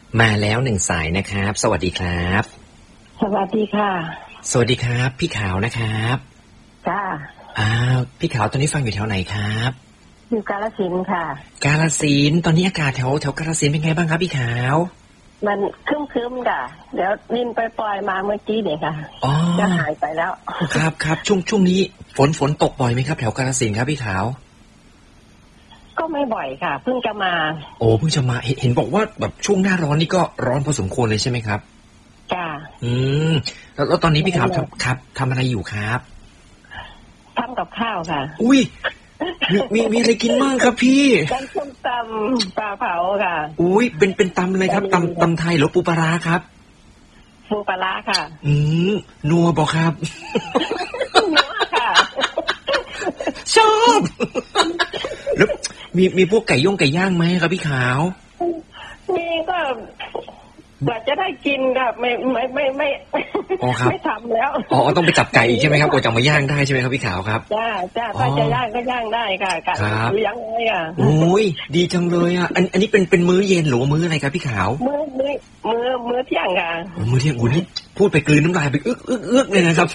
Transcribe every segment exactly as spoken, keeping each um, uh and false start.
มาแล้วหนึ่งสายนะครับสวัสดีครับสวัสดีค่ะสวัสดีครับพี่ขาวนะครับจ้าอ้าวพี่ขาวตอนนี้ฟังอยู่แถวไหนครับอยู่กาฬสินธุ์ค่ะกาฬสินธุ์ตอนนี้อากาศแถวแถวกาฬสินธุ์เป็นไงบ้างครับพี่ขาวมันครึ้มๆค่ะเดี๋ยวนินไปปล่อยมาเมื่อกี้เนี่ยค่ะอ๋อจะหายไปแล้วครับครับช่วงช่วงนี้ฝนฝนตกบ่อยไหมครับแถวกาฬสินธุ์ครับพี่ขาวก็ไม่บ่อยค่ะเพิ่งจะมาโอ้เพิ่งจะมาเห็นบอกว่าแบบช่วงหน้าร้อนนี่ก็ร้อนพอสมควรเลยใช่ไหมครับจ้าอืมแล้วแล้วตอนนี้พี่ขาวทำครับทำอะไรอยู่ครับทำกับข้าวค่ะอุ้ยมีมีมีอะไรกินบ้างครับพี่ต้มส้มตำปลาเผาค่ะอุ้ยเป็นเป็นตำอะไรครับตำตำไทยหรือปูปลาร้าครับปูปลาร้าค่ะอืมนัวบอกครับนัวค่ะชอบแล้วมีมีพวกไก่ย่งไก่ย่างไหมครับพี่ขาวมีก็กว่าจะได้กินก็ไม่ไม่ไม่ไม่ไม่ทำแล้วอ๋อต้องไปจับไก่ใช่ไหมครับกว่าจะมาย่างได้ใช่ไหมครับพี่ขาวครับจ้าจ้าถ้าจะย่างก็ย่างได้ค่ะไก่เลี้ยงไว้อ่ะโอ้ยดีจังเลยอ่ะอันอันนี้เป็นเป็นมื้อเย็นหรือมื้ออะไรครับพี่ขาวมื้อมื้อมื้อมื้อเที่ยงค่ะมื้อเที่ยงอุ้ยพูดไปกลืนน้ำลายไปอึกอึกอึกเลยนะครับ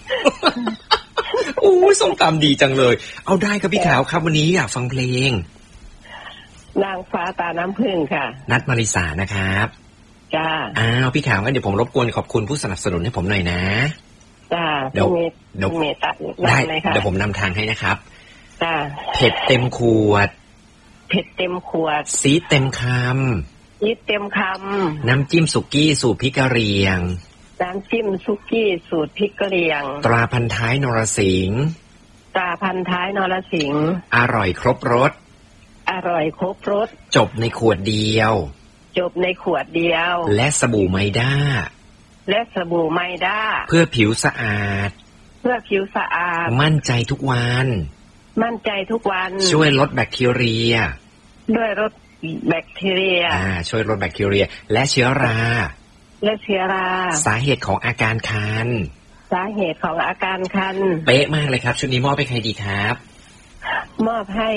โอ้ยส้มตำดีจังเลยเอาได้ครับพี่ขาวครับวันนี้อยากฟังเพลงนางฟ้าตาน้ำผึ้งค่ะนัทมาริสานะครับจ้าอ้าวพี่ขาวงั้นเดี๋ยวผมรบกวนขอบคุณผู้สนับสนุนให้ผมหน่อยนะจ้าเดี๋ยวเดี๋ยวได้เดี๋ยวผมนำทางให้นะครับจ้าเผ็ดเต็มขวดเผ็ดเต็มขวดซีดเต็มคำซีดเต็มคำน้ำจิ้มสุกี้สูตรพริกกะเหรี่ยงน้ำจิ้มสุกี้สูตรพริกกะเหรี่ยงตราพันท้ายนรสิงห์ตราพันท้ายนรสิงห์อร่อยครบรสอร่อยครบรสจบในขวดเดียวจบในขวดเดียวและสบู่ไมด้าและสบู่ไมด้าเพื่อผิวสะอาดเพื่อผิวสะอาดมั่นใจทุกวันมั่นใจทุกวันช่วยลดแบคทีเรียด้วยลดแบคทีเรียอ่าช่วยลดแบคทีเรียและเชื้อราและเชื้อราสาเหตุของอาการคันสาเหตุของอาการคันเป๊ะมากเลยครับชุดนี้มอบให้ใครดีครับมอบให้